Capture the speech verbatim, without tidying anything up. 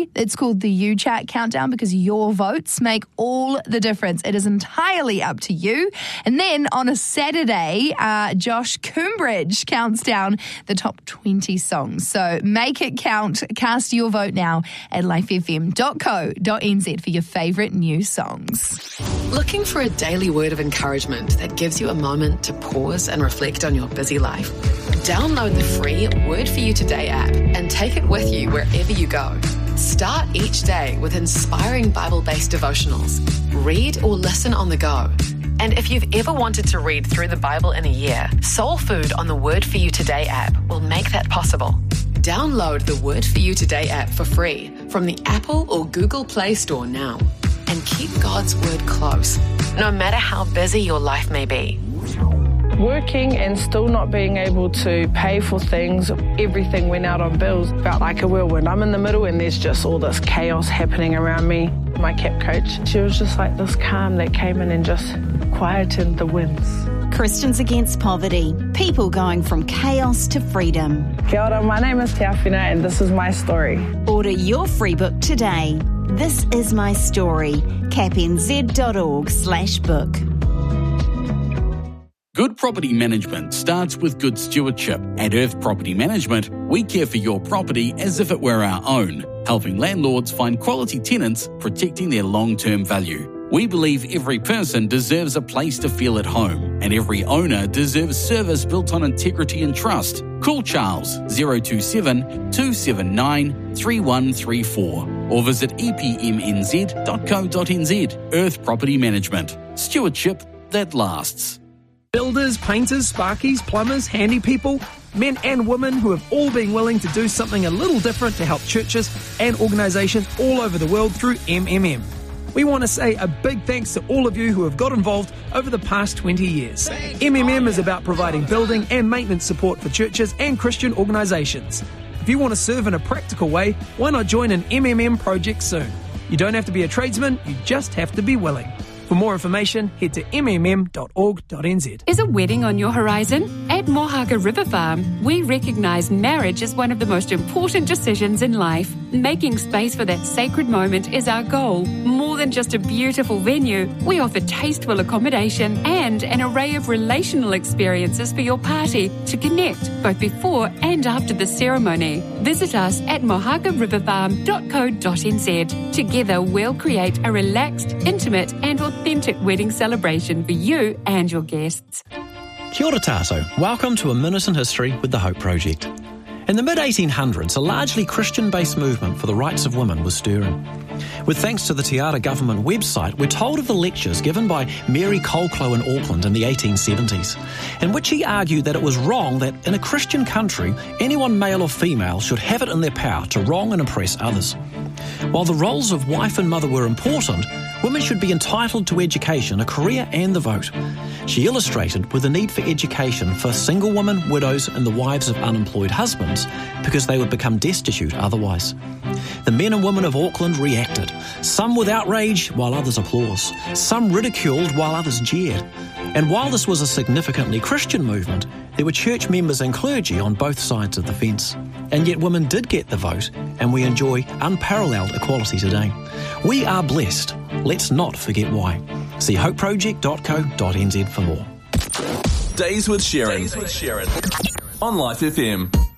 Friday, it's called the You Chat Countdown because your votes make all the difference. It is entirely up to you. And then on a Saturday, uh, Josh Coombridge counts down the top twenty songs. So make it count. Cast your vote now at life f m dot co dot n z for your favourite new songs. Looking for a daily word of encouragement that gives you a moment to pause and reflect on your busy life? Download the free Word for You Today app and take it with you wherever you go. Start each day with inspiring Bible-based devotionals. Read or listen on the go. And if you've ever wanted to read through the Bible in a year, Soul Food on the Word for You Today app will make that possible. Download the Word for You Today app for free from the Apple or Google Play Store now. And keep God's Word close, no matter how busy your life may be. Working and still not being able to pay for things, everything went out on bills, felt like a whirlwind. I'm in the middle and there's just all this chaos happening around me. My cap coach, she was just like this calm that came in and just quietened the winds. Christians Against Poverty, people going from chaos to freedom. Kia ora, my name is Te Awhina and this is my story. Order your free book today. This is my story. capnz.org slash book. Good property management starts with good stewardship. At Earth Property Management, we care for your property as if it were our own, helping landlords find quality tenants, protecting their long-term value. We believe every person deserves a place to feel at home, and every owner deserves service built on integrity and trust. Call Charles zero two seven, two seven nine, three one three four or visit e p m n z dot co dot n z. Earth Property Management. Stewardship that lasts. Builders, painters, sparkies, plumbers, handy people, men and women who have all been willing to do something a little different to help churches and organisations all over the world through M M M. We want to say a big thanks to all of you who have got involved over the past twenty years. M M M is about providing building and maintenance support for churches and Christian organisations. If you want to serve in a practical way, why not join an M M M project soon? You don't have to be a tradesman, you just have to be willing. For more information, head to m m m dot org dot n z. Is a wedding on your horizon? At Mohaka River Farm, we recognise marriage as one of the most important decisions in life. Making space for that sacred moment is our goal. More than just a beautiful venue, we offer tasteful accommodation and an array of relational experiences for your party to connect both before and after the ceremony. Visit us at mohaka river farm dot co dot n z. Together, we'll create a relaxed, intimate and authentic wedding celebration for you and your guests. Kia ora tātou. Welcome to A Minute in History with the Hope Project. In the mid eighteen hundreds, a largely Christian-based movement for the rights of women was stirring. With thanks to the Te Ara government website, we're told of the lectures given by Mary Colclough in Auckland in the eighteen seventies, in which he argued that it was wrong that in a Christian country, anyone male or female should have it in their power to wrong and oppress others. While the roles of wife and mother were important, women should be entitled to education, a career and the vote. She illustrated with the need for education for single women, widows and the wives of unemployed husbands because they would become destitute otherwise. The men and women of Auckland reacted, some with outrage while others applause, some ridiculed while others jeered. And while this was a significantly Christian movement, there were church members and clergy on both sides of the fence. And yet women did get the vote, and we enjoy unparalleled equality today. We are blessed. Let's not forget why. See hope project dot co dot n z for more. Days with Sharon. Days with Sharon. On Life F M.